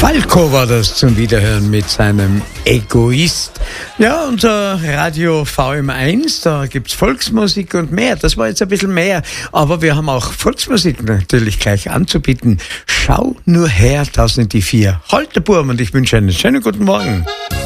Falco war das zum Wiederhören mit seinem Egoist. Ja, unser Radio VM1, da gibt's Volksmusik und mehr. Das war jetzt ein bisschen mehr, aber wir haben auch Volksmusik natürlich gleich anzubieten. Schau nur her, das sind die 4 Holterbuben und ich wünsche einen schönen guten Morgen.